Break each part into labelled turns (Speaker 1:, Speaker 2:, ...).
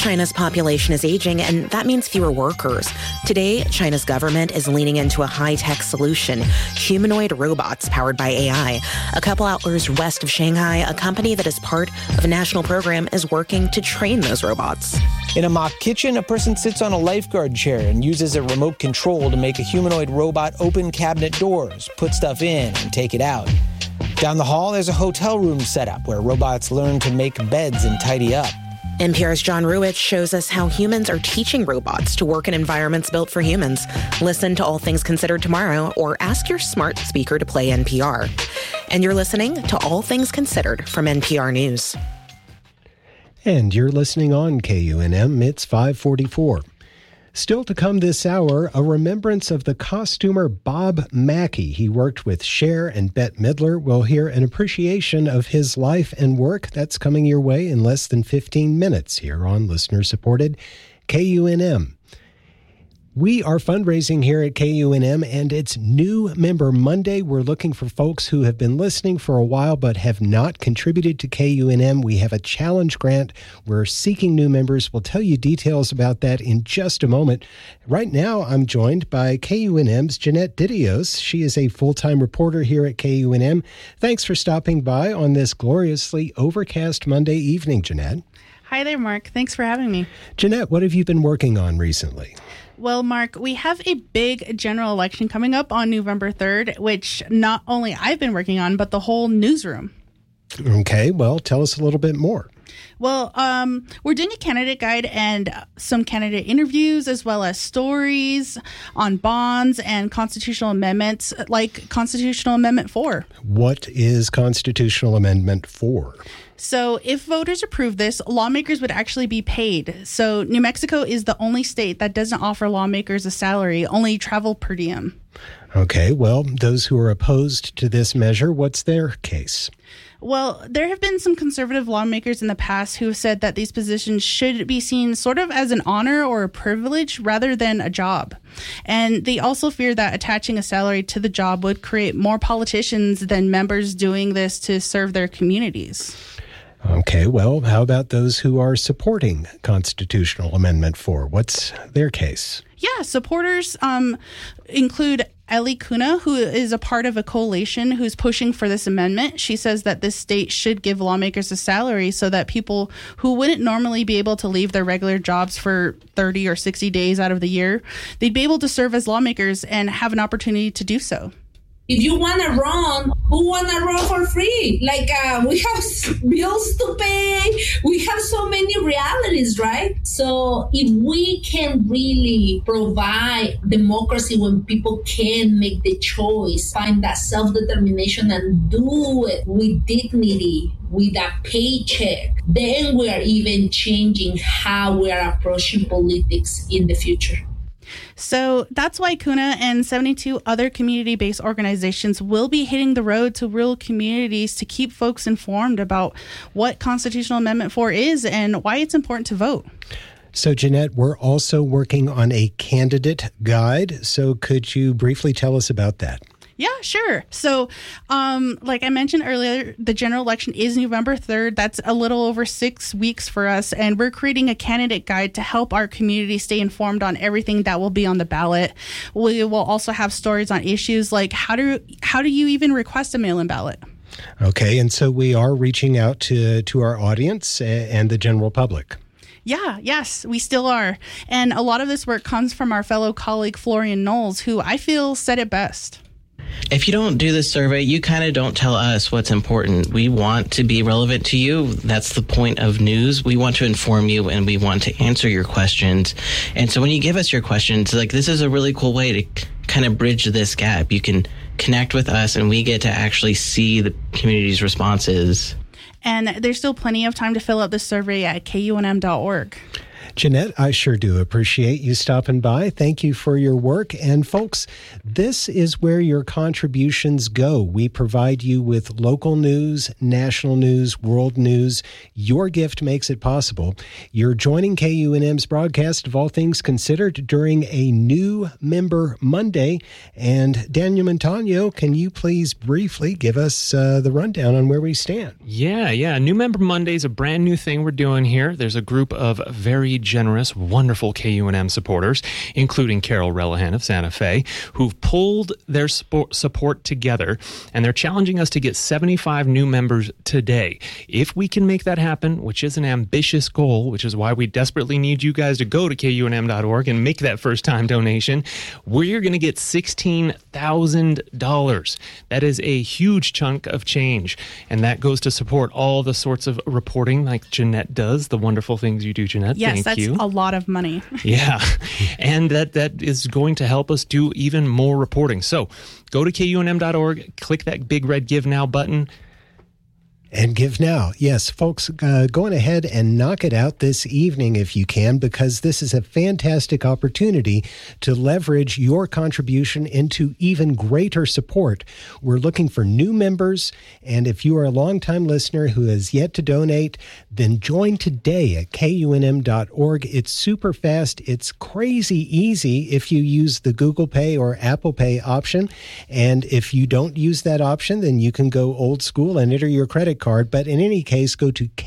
Speaker 1: China's population is aging, and that means fewer workers. Today, China's government is leaning into a high-tech solution, humanoid robots powered by AI. A couple hours west of Shanghai, a company that is part of a national program is working to train those robots.
Speaker 2: In a mock kitchen, a person sits on a lifeguard chair and uses a remote control to make a humanoid robot open cabinet doors, put stuff in, and take it out. Down the hall, there's a hotel room set up where robots learn to make beds and tidy up.
Speaker 1: NPR's John Ruwitch shows us how humans are teaching robots to work in environments built for humans. Listen to All Things Considered tomorrow, or ask your smart speaker to play NPR. And you're listening to All Things Considered from NPR News.
Speaker 3: And you're listening on KUNM. It's 5:44. Still to come this hour, a remembrance of the costumer Bob Mackie. He worked with Cher and Bette Midler. We'll hear an appreciation of his life and work. That's coming your way in less than 15 minutes here on listener-supported KUNM. We are fundraising here at KUNM, and it's New Member Monday. We're looking for folks who have been listening for a while but have not contributed to KUNM. We have a challenge grant. We're seeking new members. We'll tell you details about that in just a moment. Right now, I'm joined by KUNM's Jeanette Didios. She is a full-time reporter here at KUNM. Thanks for stopping by on this gloriously overcast Monday evening, Jeanette.
Speaker 4: Hi there, Mark. Thanks for having me.
Speaker 3: Jeanette, what have you been working on recently?
Speaker 4: Well, Mark, we have a big general election coming up on November 3rd, which not only I've been working on, but the whole newsroom.
Speaker 3: Okay, well, tell us a little bit more.
Speaker 4: Well, we're doing a candidate guide and some candidate interviews, as well as stories on bonds and constitutional amendments, like Constitutional Amendment 4.
Speaker 3: What is Constitutional Amendment 4?
Speaker 4: So if voters approve this, lawmakers would actually be paid. So New Mexico is the only state that doesn't offer lawmakers a salary, only travel per diem.
Speaker 3: Okay, well, those who are opposed to this measure, what's their case?
Speaker 4: Well, there have been some conservative lawmakers in the past who have said that these positions should be seen sort of as an honor or a privilege rather than a job. And they also fear that attaching a salary to the job would create more politicians than members doing this to serve their communities.
Speaker 3: Okay, well, how about those who are supporting Constitutional Amendment 4? What's their case?
Speaker 4: Yeah, supporters include Ellie Cunha, who is a part of a coalition who's pushing for this amendment. She says that this state should give lawmakers a salary so that people who wouldn't normally be able to leave their regular jobs for 30 or 60 days out of the year, they'd be able to serve as lawmakers and have an opportunity to do so.
Speaker 5: If you want to run, who want to run for free? Like, we have bills to pay. We have so many realities, right? So if we can really provide democracy when people can make the choice, find that self-determination and do it with dignity, with a paycheck, then we are even changing how we are approaching politics in the future.
Speaker 4: So that's why Cunha and 72 other community-based organizations will be hitting the road to rural communities to keep folks informed about what Constitutional Amendment 4 is and why it's important to vote.
Speaker 3: So, Jeanette, we're also working on a candidate guide. So could you briefly tell us about that?
Speaker 4: Yeah, sure. So, like I mentioned earlier, the general election is November 3rd. That's a little over 6 weeks for us. And we're creating a candidate guide to help our community stay informed on everything that will be on the ballot. We will also have stories on issues like how do you even request a mail-in ballot?
Speaker 3: Okay, and so we are reaching out to our audience and the general public.
Speaker 4: Yeah, yes, we still are. And a lot of this work comes from our fellow colleague, Florian Knowles, who I feel said it best.
Speaker 6: If you don't do this survey, you kind of don't tell us what's important. We want to be relevant to you. That's the point of news. We want to inform you and we want to answer your questions. And so when you give us your questions, like, this is a really cool way to kind of bridge this gap. You can connect with us and we get to actually see the community's responses.
Speaker 4: And there's still plenty of time to fill out this survey at kunm.org.
Speaker 3: Jeanette, I sure do appreciate you stopping by. Thank you for your work. And folks, this is where your contributions go. We provide you with local news, national news, world news. Your gift makes it possible. You're joining KUNM's broadcast of All Things Considered during a new Member Monday. And Daniel Montano, can you please briefly give us the rundown on where we stand?
Speaker 7: Yeah. New Member Monday is a brand new thing we're doing here. There's a group of very generous, wonderful KUNM supporters, including Carol Relihan of Santa Fe, who've pulled their support together, and they're challenging us to get 75 new members today. If we can make that happen, which is an ambitious goal, which is why we desperately need you guys to go to KUNM.org and make that first-time donation, we're going to get $16,000. That is a huge chunk of change, and that goes to support all the sorts of reporting like Jeanette does, the wonderful things you do, Jeanette.
Speaker 4: Yes,
Speaker 7: Thank you.
Speaker 4: That's a lot of money.
Speaker 7: Yeah, and that is going to help us do even more reporting. So go to KUNM.org, click that big red Give Now button.
Speaker 3: And give now. Yes, folks, go ahead and knock it out this evening if you can, because this is a fantastic opportunity to leverage your contribution into even greater support. We're looking for new members, and if you are a longtime listener who has yet to donate, then join today at KUNM.org. It's super fast. It's crazy easy if you use the Google Pay or Apple Pay option. And if you don't use that option, then you can go old school and enter your credit card. But in any case, go to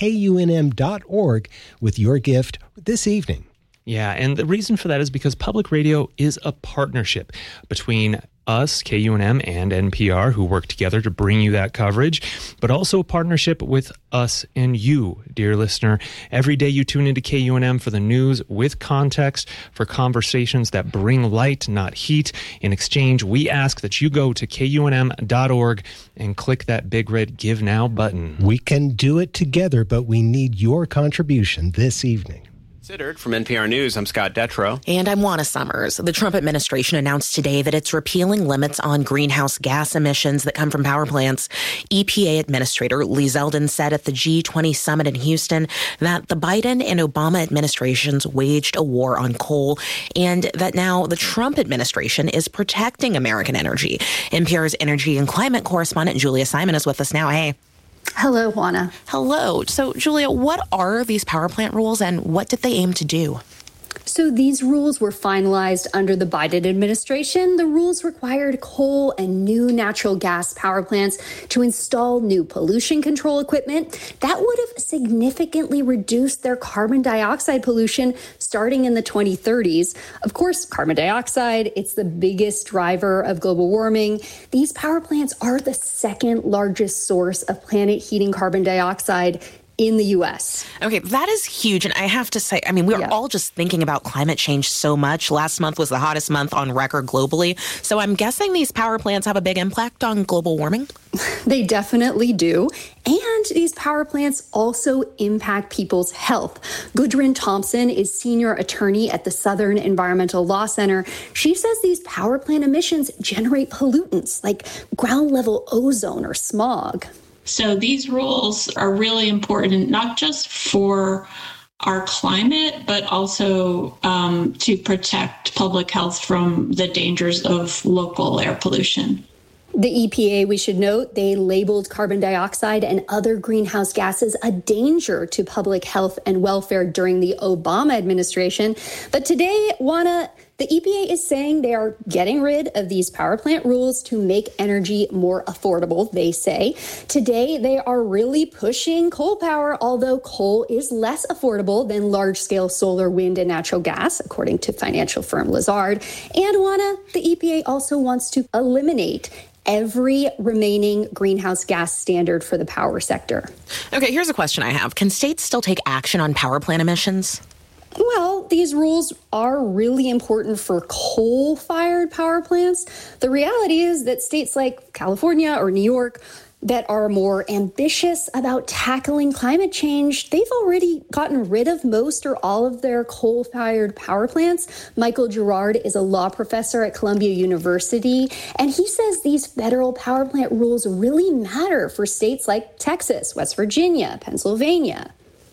Speaker 3: KUNM.org with your gift this evening.
Speaker 7: Yeah, and the reason for that is because public radio is a partnership between us, KUNM, and NPR, who work together to bring you that coverage, but also a partnership with us and you, dear listener. Every day you tune into KUNM for the news with context, for conversations that bring light, not heat. In exchange, we ask that you go to KUNM.org and click that big red Give Now button.
Speaker 3: We can do it together, but we need your contribution this evening.
Speaker 8: From NPR News, I'm Scott Detrow.
Speaker 1: And I'm Juana Summers. The Trump administration announced today that it's repealing limits on greenhouse gas emissions that come from power plants. EPA Administrator Lee Zeldin said at the G20 summit in Houston that the Biden and Obama administrations waged a war on coal, and that now the Trump administration is protecting American energy. NPR's energy and climate correspondent Julia Simon is with us now. Hey.
Speaker 9: Hello, Juana.
Speaker 1: Hello. So, Julia, what are these power plant rules and what did they aim to do?
Speaker 9: So these rules were finalized under the Biden administration. The rules required coal and new natural gas power plants to install new pollution control equipment that would have significantly reduced their carbon dioxide pollution starting in the 2030s. Of course, carbon dioxide, it's the biggest driver of global warming. These power plants are the second largest source of planet heating carbon dioxide in the U.S.
Speaker 1: Okay, that is huge. And I have to say, I mean, we're all just thinking about climate change so much. Last month was the hottest month on record globally. So I'm guessing these power plants have a big impact on global warming?
Speaker 9: They definitely do. And these power plants also impact people's health. Gudrun Thompson is senior attorney at the Southern Environmental Law Center. She says these power plant emissions generate pollutants like ground level ozone or smog.
Speaker 10: So these rules are really important, not just for our climate, but also to protect public health from the dangers of local air pollution.
Speaker 9: The EPA, we should note, they labeled carbon dioxide and other greenhouse gases a danger to public health and welfare during the Obama administration. But today, Juana, the EPA is saying they are getting rid of these power plant rules to make energy more affordable, they say. Today, they are really pushing coal power, although coal is less affordable than large-scale solar, wind, and natural gas, according to financial firm Lazard. And Juana, the EPA also wants to eliminate every remaining greenhouse gas standard for the power sector.
Speaker 1: Okay, here's a question I have. Can states still take action on power plant emissions?
Speaker 9: Well, these rules are really important for coal-fired power plants. The reality is that states like California or New York that are more ambitious about tackling climate change, they've already gotten rid of most or all of their coal-fired power plants. Michael Girard is a law professor at Columbia University, and he says these federal power plant rules really matter for states like Texas, West Virginia, Pennsylvania.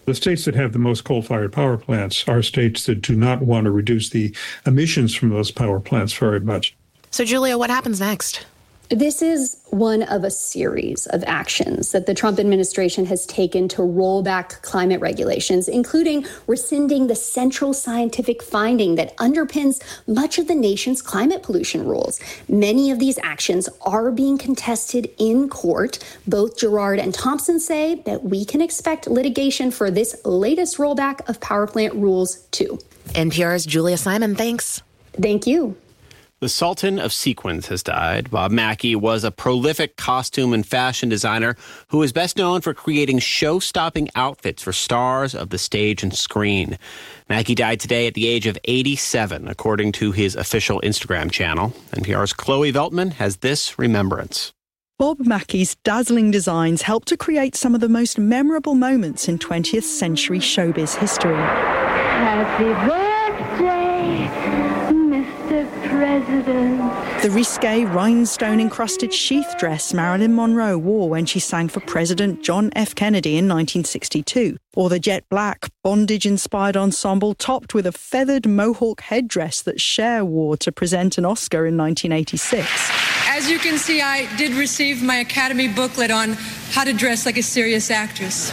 Speaker 11: The states that have the most coal-fired power plants are states that do not want to reduce the emissions from those power plants very much.
Speaker 1: So, Julia, what happens next?
Speaker 9: This is one of a series of actions that the Trump administration has taken to roll back climate regulations, including rescinding the central scientific finding that underpins much of the nation's climate pollution rules. Many of these actions are being contested in court. Both Girard and Thompson say that we can expect litigation for this latest rollback of power plant rules, too.
Speaker 1: NPR's Julia Simon, thanks.
Speaker 9: Thank you.
Speaker 8: The Sultan of Sequins has died. Bob Mackie was a prolific costume and fashion designer who is best known for creating show-stopping outfits for stars of the stage and screen. Mackie died today at the age of 87, according to his official Instagram channel. NPR's Chloe Veltman has this remembrance.
Speaker 12: Bob Mackie's dazzling designs helped to create some of the most memorable moments in 20th century showbiz history.
Speaker 13: Happy birthday, Mr. President.
Speaker 12: The risque, rhinestone-encrusted sheath dress Marilyn Monroe wore when she sang for President John F. Kennedy in 1962, or the jet black, bondage-inspired ensemble topped with a feathered mohawk headdress that Cher wore to present an Oscar in 1986.
Speaker 14: As you can see, I did receive my Academy booklet on how to dress like a serious actress.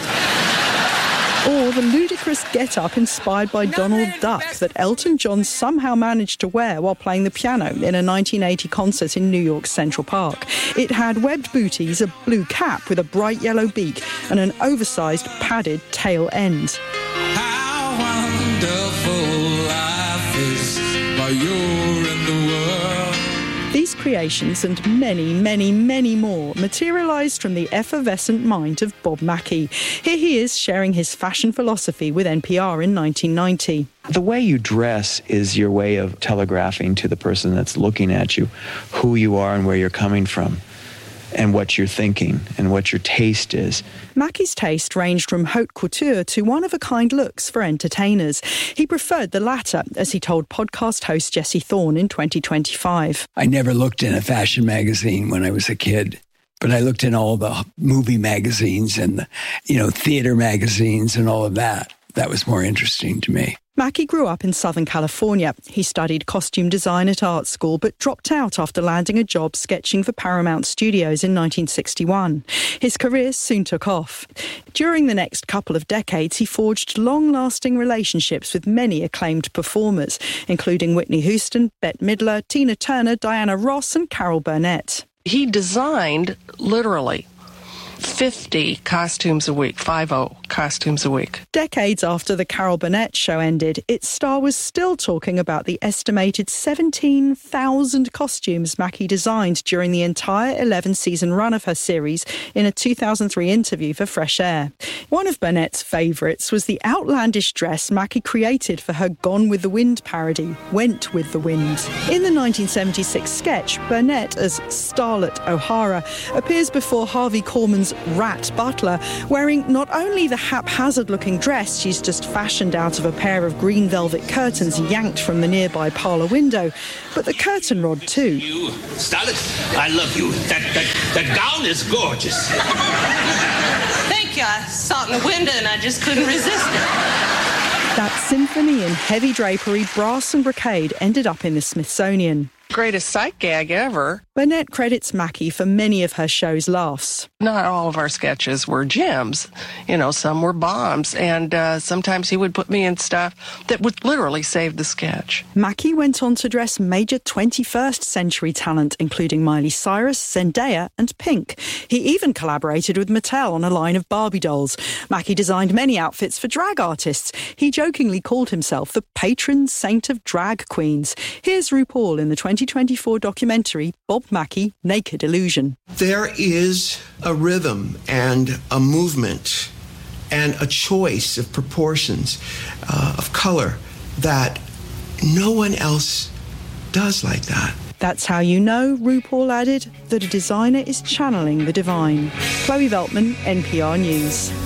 Speaker 12: Or the ludicrous get-up inspired by Donald Duck that Elton John somehow managed to wear while playing the piano in a 1980 concert in New York's Central Park. It had webbed booties, a blue cap with a bright yellow beak, and an oversized padded tail end.
Speaker 15: How wonderful life is while you're in the world.
Speaker 12: These creations and many, many, many more materialised from the effervescent mind of Bob Mackie. Here he is sharing his fashion philosophy with NPR in 1990.
Speaker 16: The way you dress is your way of telegraphing to the person that's looking at you who you are and where you're coming from, and what you're thinking and what your taste is.
Speaker 12: Mackie's taste ranged from haute couture to one-of-a-kind looks for entertainers. He preferred the latter, as he told podcast host Jesse Thorne in 2025.
Speaker 17: I never looked in a fashion magazine when I was a kid, but I looked in all the movie magazines and, theater magazines and all of that. That was more interesting to me.
Speaker 12: Mackie grew up in Southern California. He studied costume design at art school, but dropped out after landing a job sketching for Paramount Studios in 1961. His career soon took off. During the next couple of decades, he forged long-lasting relationships with many acclaimed performers, including Whitney Houston, Bette Midler, Tina Turner, Diana Ross, and Carol Burnett.
Speaker 18: He designed, literally, 50 costumes a week, 50 costumes a week.
Speaker 12: Decades after the Carol Burnett show ended, its star was still talking about the estimated 17,000 costumes Mackie designed during the entire 11-season run of her series in a 2003 interview for Fresh Air. One of Burnett's favourites was the outlandish dress Mackie created for her Gone with the Wind parody, Went with the Wind. In the 1976 sketch, Burnett, as Starlet O'Hara, appears before Harvey Korman's Rat Butler, wearing not only the haphazard-looking dress she's just fashioned out of a pair of green velvet curtains yanked from the nearby parlour window, but the curtain rod too.
Speaker 19: You, Starlet, I love you. That gown is gorgeous.
Speaker 20: Thank you. I saw it in the window and I just couldn't resist it.
Speaker 12: That symphony in heavy drapery, brass and brocade ended up in the Smithsonian.
Speaker 18: Greatest sight gag ever.
Speaker 12: Burnett credits Mackie for many of her show's laughs.
Speaker 18: Not all of our sketches were gems. Some were bombs. And sometimes he would put me in stuff that would literally save the sketch.
Speaker 12: Mackie went on to dress major 21st century talent, including Miley Cyrus, Zendaya, and Pink. He even collaborated with Mattel on a line of Barbie dolls. Mackie designed many outfits for drag artists. He jokingly called himself the patron saint of drag queens. Here's RuPaul in the 2024 documentary Bob Mackie, Naked Illusion.
Speaker 21: There is a rhythm and a movement and a choice of proportions, of color, that no one else does like that.
Speaker 12: That's how you know, RuPaul added, that a designer is channeling the divine. Chloe Veltman, NPR News.